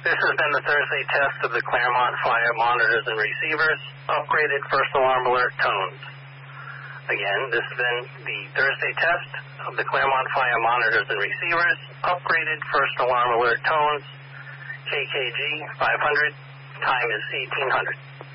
This has been the Thursday test of the Claremont Fire monitors and receivers, upgraded first alarm alert tones. Again, this has been the Thursday test of the Claremont Fire monitors and receivers, upgraded first alarm alert tones, KKG 500, time is 1800.